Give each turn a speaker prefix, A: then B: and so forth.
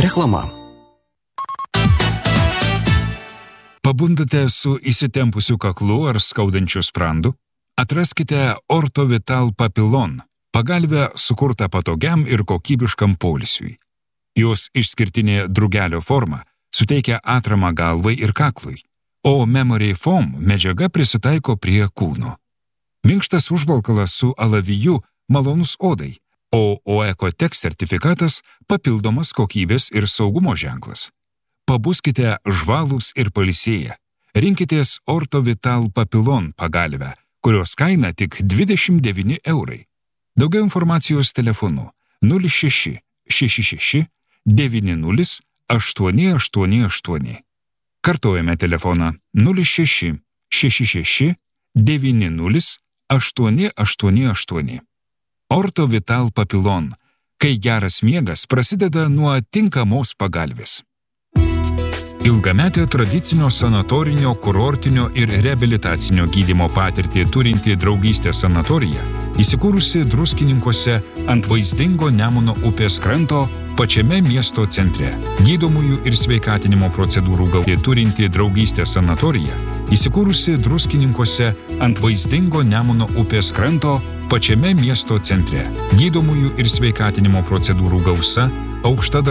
A: Reklama.
B: Pabundate su įsitempusiu kaklu ar skaudančiu sprandu? Atraskite Orthovital Papillon, pagalvę sukurtą patogiam ir kokybiškam poilsiui. Jos išskirtinė drugelio forma suteikia atramą galvai ir kaklui, o Memory Foam medžiaga prisitaiko prie kūno. Minkštas užvalkalas su alaviju malonus odai, o OECOTEX sertifikatas papildomas kokybės ir saugumo ženklas. Pabuskite žvalūs ir pailsėję. Rinkitės Orthovital Papillon pagalvę, kurios kaina tik 29 eurai. Daugiau informacijos telefonu 06 66 90 888. Kartojame telefoną 06 66 90 888. Orthovital Papillon, kai geras miegas prasideda nuo tinkamos pagalvės. Ilgametę tradicinio sanatorinio, kurortinio ir reabilitacinio gydymo patirtį turinti Draugystės sanatorija, įsikūrusi Druskininkuose ant vaizdingo Nemuno upės kranto pačiame miesto centre. Gydomųjų ir sveikatinimo procedūrų gauti turinti Draugystės sanatorija, įsikūrusi Druskininkuose ant vaizdingo Nemuno upės kranto pačiame miesto centre. Gydomųjų ir sveikatinimo procedūrų gausa, aukšta